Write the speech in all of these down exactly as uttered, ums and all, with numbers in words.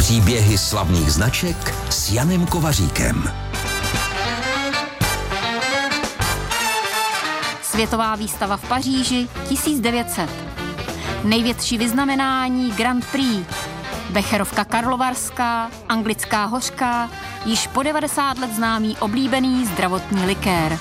Příběhy slavných značek s Janem Kovaříkem. Světová výstava v Paříži tisíc devět set. Největší vyznamenání Grand Prix. Becherovka karlovarská, anglická hořká, již po devadesát let známý oblíbený zdravotní likér.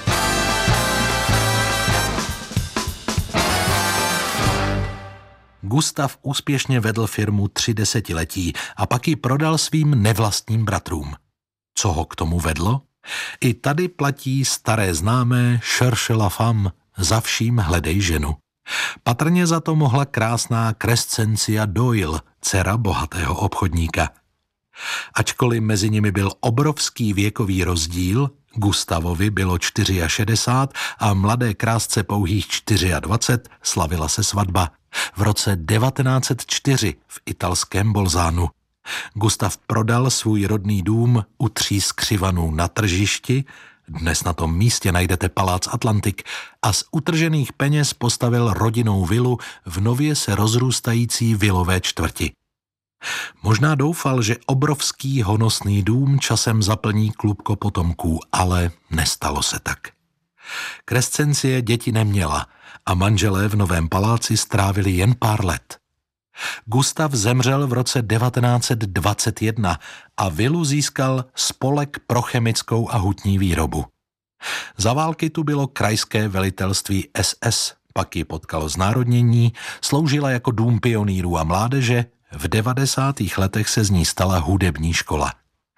Gustav úspěšně vedl firmu tři desetiletí a pak ji prodal svým nevlastním bratrům. Co ho k tomu vedlo? I tady platí staré známé cherche la femme, za vším hledej ženu. Patrně za to mohla krásná Crescencia Doyle, dcera bohatého obchodníka. Ačkoliv mezi nimi byl obrovský věkový rozdíl, Gustavovi bylo šedesát čtyři a mladé krásce pouhých dvacet čtyři, slavila se svatba v roce devatenáct set čtyři v italském Bolzánu. Gustav prodal svůj rodný dům u Tří skřivanů na tržišti, dnes na tom místě najdete palác Atlantik, a z utržených peněz postavil rodinnou vilu v nově se rozrůstající vilové čtvrti. Možná doufal, že obrovský honosný dům časem zaplní klubko potomků, ale nestalo se tak. Crescencie děti neměla a manželé v novém paláci strávili jen pár let. Gustav zemřel v roce devatenáct set dvacet jedna a vilu získal Spolek pro chemickou a hutní výrobu. Za války tu bylo krajské velitelství S S, pak ji potkalo znárodnění, sloužila jako dům pionýrů a mládeže, v devadesátých letech se z ní stala hudební škola.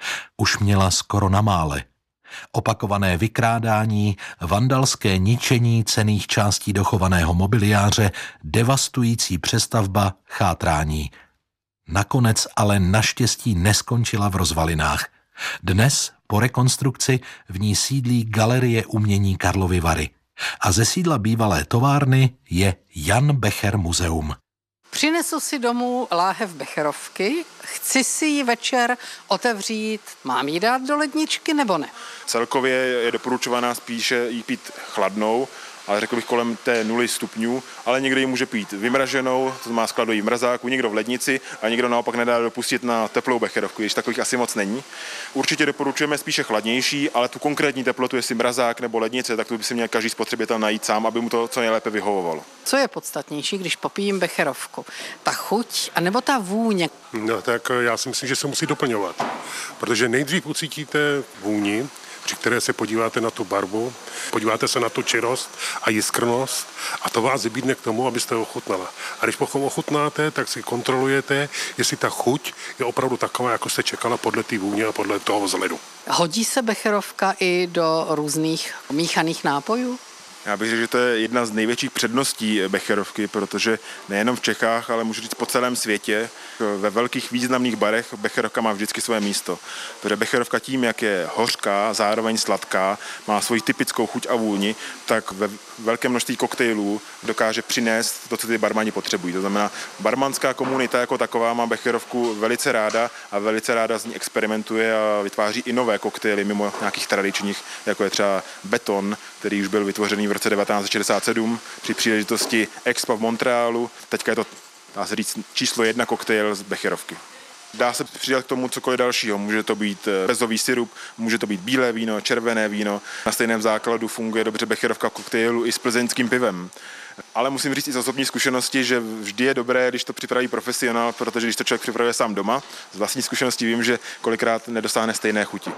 Už měla skoro na mále. Opakované vykrádání, vandalské ničení cenných částí dochovaného mobiliáře, devastující přestavba, chátrání. Nakonec ale naštěstí neskončila v rozvalinách. Dnes, po rekonstrukci, v ní sídlí Galerie umění Karlovy Vary. A ze sídla bývalé továrny je Jan Becher muzeum. Přinesu si domů láhev becherovky, chci si ji večer otevřít, mám ji dát do ledničky nebo ne? Celkově je doporučovaná spíše jí pít chladnou, ale řekl bych kolem té nuly stupňů, ale někdo ji může pít vymraženou, to má skladový v mrazáku, někdo v lednici a někdo naopak nedá dopustit na teplou becherovku, když takových asi moc není. Určitě doporučujeme spíše chladnější, ale tu konkrétní teplotu, jestli mrazák nebo lednice, tak to by si měl každý spotřebitel najít sám, aby mu to co nejlépe vyhovovalo. Co je podstatnější, když popijím becherovku? Ta chuť anebo ta vůně? No tak já si myslím, že se musí doplňovat, protože nejdřív ucítíte vůni, při které se podíváte na tu barvu, podíváte se na tu čirost a jiskrnost a to vás vybídne k tomu, abyste ochutnala. A když potom ochutnáte, tak si kontrolujete, jestli ta chuť je opravdu taková, jako jste čekala podle té vůně a podle toho vzhledu. Hodí se becherovka i do různých míchaných nápojů? Já bych řekl, že to je jedna z největších předností becherovky, protože nejenom v Čechách, ale můžu říct po celém světě, ve velkých významných barech becherovka má vždycky své místo. Protože becherovka tím, jak je hořká, zároveň sladká, má svoji typickou chuť a vůni, tak ve velkém množství koktejlů dokáže přinést to, co ty barmani potřebují. To znamená, barmanská komunita jako taková má becherovku velice ráda a velice ráda z ní experimentuje a vytváří i nové koktejly mimo nějakých tradičních, jako je třeba Beton, který už byl vytvořený v roce devatenáct set šedesát sedm při příležitosti Expo v Montrealu. Teďka je to, dá se říct, číslo jedna koktejl z becherovky. Dá se přidat k tomu cokoliv dalšího. Může to být bezový sirup, může to být bílé víno, červené víno. Na stejném základu funguje dobře becherovka koktejlu i s plzeňským pivem. Ale musím říct i z osobní zkušenosti, že vždy je dobré, když to připraví profesionál, protože když to člověk připravuje sám doma, z vlastní zkušenosti vím, že kolikrát nedosáhne stejné chuti.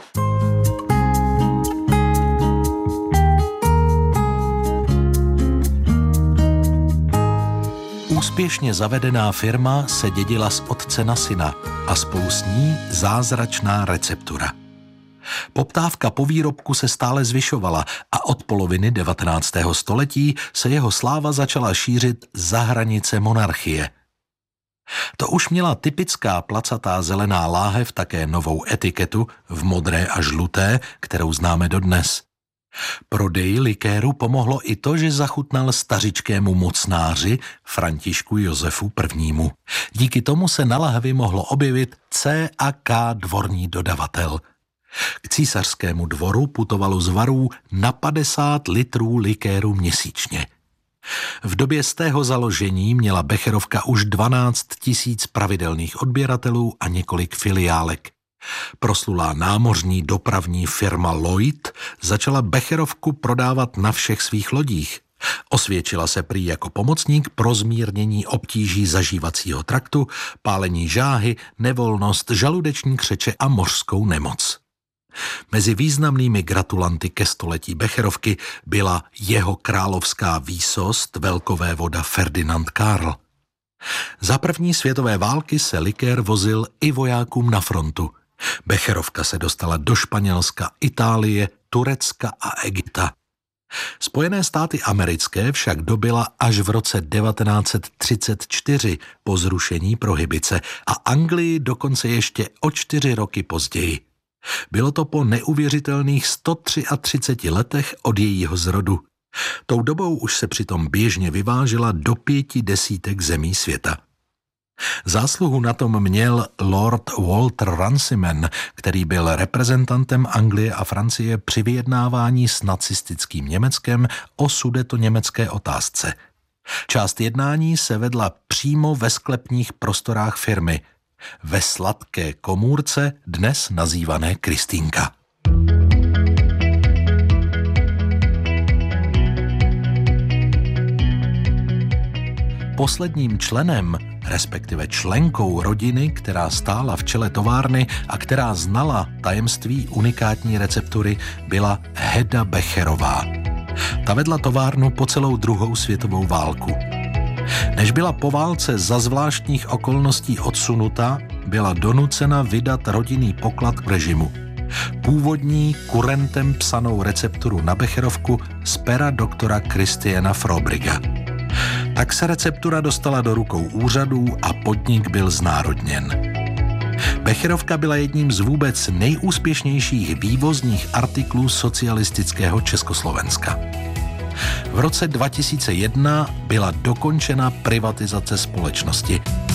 Úspěšně zavedená firma se dědila z otce na syna a spolu s ní zázračná receptura. Poptávka po výrobku se stále zvyšovala a od poloviny devatenáctého století se jeho sláva začala šířit za hranice monarchie. To už měla typická placatá zelená láhev také novou etiketu v modré a žluté, kterou známe dodnes. Prodeji likéru pomohlo i to, že zachutnal stařičkému mocnáři Františku Josefu prvnímu. Díky tomu se na lahvi mohlo objevit C a K dvorní dodavatel. K císařskému dvoru putovalo z varů na padesát litrů likéru měsíčně. V době stého založení měla Becherovka už dvanáct tisíc pravidelných odběratelů a několik filiálek. Proslulá námořní dopravní firma Lloyd začala Becherovku prodávat na všech svých lodích. Osvědčila se prý jako pomocník pro zmírnění obtíží zažívacího traktu, pálení žáhy, nevolnost, žaludeční křeče a mořskou nemoc. Mezi významnými gratulanty ke století Becherovky byla jeho královská výsost velkovévoda Ferdinand Karl. Za první světové války se likér vozil i vojákům na frontu. Becherovka se dostala do Španělska, Itálie, Turecka a Egypta. Spojené státy americké však dobyla až v roce devatenáct set třicet čtyři po zrušení prohibice a Anglii dokonce ještě o čtyři roky později. Bylo to po neuvěřitelných sto třiceti třech letech od jejího zrodu. Tou dobou už se přitom běžně vyvážela do pěti desítek zemí světa. Zásluhu na tom měl Lord Walter Runciman, který byl reprezentantem Anglie a Francie při vyjednávání s nacistickým Německem o sudetoněmecké otázce. Část jednání se vedla přímo ve sklepních prostorách firmy, ve sladké komůrce, dnes nazývané Kristýnka. Posledním členem, respektive členkou rodiny, která stála v čele továrny a která znala tajemství unikátní receptury, byla Heda Becherová. Ta vedla továrnu po celou druhou světovou válku. Než byla po válce za zvláštních okolností odsunuta, byla donucena vydat rodinný poklad k režimu. Původní kurentem psanou recepturu na Becherovku z pera doktora Christiana Frobriga. Tak se receptura dostala do rukou úřadů a podnik byl znárodněn. Becherovka byla jedním z vůbec nejúspěšnějších vývozních artiklů socialistického Československa. V roce dva tisíce jedna byla dokončena privatizace společnosti.